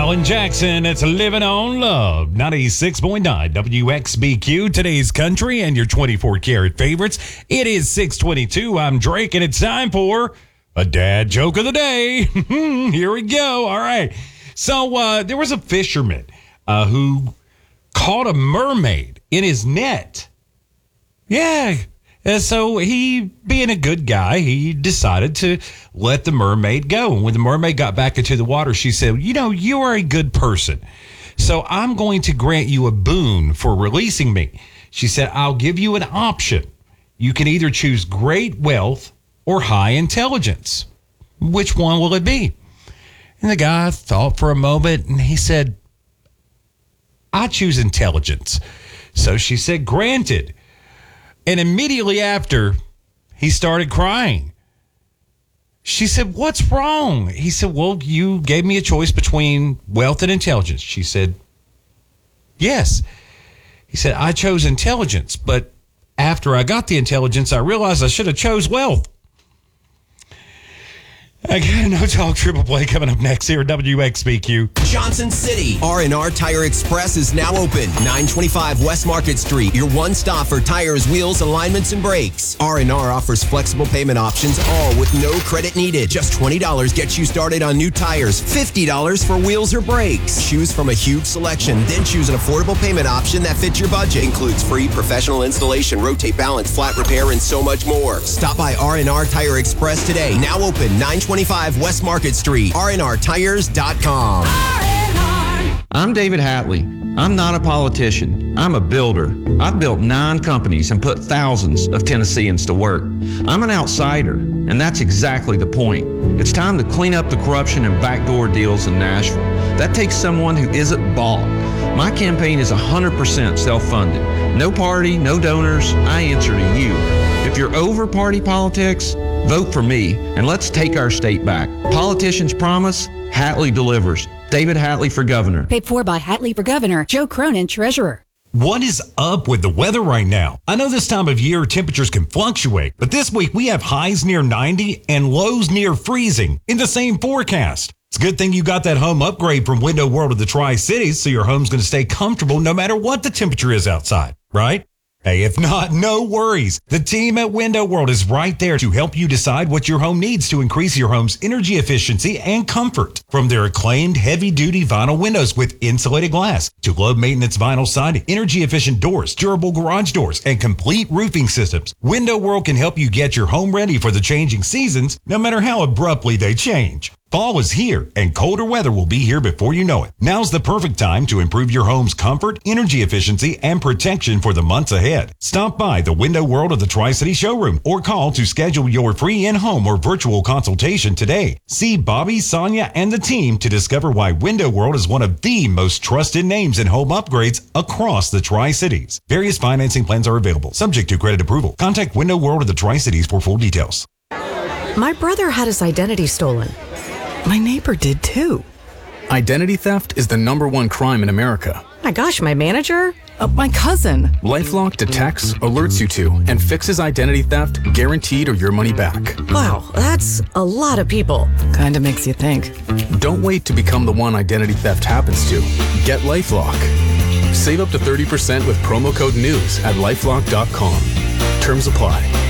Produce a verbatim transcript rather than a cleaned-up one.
Alan Jackson, it's Living on Love, ninety-six point nine W X B Q, today's country and your twenty-four karat favorites. It is six twenty-two. I'm Drake, and it's time for a dad joke of the day. Here we go. All right. So uh, there was a fisherman uh, who caught a mermaid in his net. Yeah. And so he, being a good guy, he decided to let the mermaid go. And when the mermaid got back into the water, she said, you know, you are a good person, so I'm going to grant you a boon for releasing me. She said, I'll give you an option. You can either choose great wealth or high intelligence. Which one will it be? And the guy thought for a moment, and he said, I choose intelligence. So she said, granted. And immediately after, he started crying. She said, what's wrong? He said, well, you gave me a choice between wealth and intelligence. She said, yes. He said, I chose intelligence, but after I got the intelligence, I realized I should have chose wealth. I got a No Talk Triple Play coming up next here at W X B Q. Johnson City. R and R Tire Express is now open. nine twenty-five West Market Street. Your one stop for tires, wheels, alignments, and brakes. R and R offers flexible payment options, all with no credit needed. Just twenty dollars gets you started on new tires. fifty dollars for wheels or brakes. Choose from a huge selection. Then choose an affordable payment option that fits your budget. Includes free professional installation, rotate balance, flat repair, and so much more. Stop by R and R Tire Express today. Now open. nine twenty-five West Market Street. R and R tires dot com. I'm David Hatley. I'm not a politician. I'm a builder. I've built nine companies and put thousands of Tennesseans to work. I'm an outsider, and that's exactly the point. It's time to clean up the corruption and backdoor deals in Nashville. That takes someone who isn't bought. My campaign is one hundred percent self-funded. No party, no donors. I answer to you. If you're over party politics, vote for me, and let's take our state back. Politicians promise, Hatley delivers. David Hatley for governor. Paid for by Hatley for governor. Joe Cronin, treasurer. What is up with the weather right now? I know this time of year temperatures can fluctuate, but this week we have highs near ninety and lows near freezing in the same forecast. It's a good thing you got that home upgrade from Window World of the Tri-Cities, so your home's going to stay comfortable no matter what the temperature is outside, right? Hey, if not, no worries. The team at Window World is right there to help you decide what your home needs to increase your home's energy efficiency and comfort. From their acclaimed heavy-duty vinyl windows with insulated glass to low-maintenance vinyl siding, energy-efficient doors, durable garage doors, and complete roofing systems, Window World can help you get your home ready for the changing seasons, no matter how abruptly they change. Fall is here, and colder weather will be here before you know it. Now's the perfect time to improve your home's comfort, energy efficiency, and protection for the months ahead. Stop by the Window World of the Tri-City showroom or call to schedule your free in-home or virtual consultation today. See Bobby, Sonia, and the team to discover why Window World is one of the most trusted names in home upgrades across the Tri-Cities. Various financing plans are available, subject to credit approval. Contact Window World of the Tri-Cities for full details. My brother had his identity stolen. My neighbor did too. Identity theft is the number one crime in America. My gosh, my manager? Uh, my cousin. LifeLock detects, alerts you to, and fixes identity theft, guaranteed or your money back. Wow, that's a lot of people. Kinda makes you think. Don't wait to become the one identity theft happens to. Get LifeLock. Save up to thirty percent with promo code NEWS at lifelock dot com. Terms apply.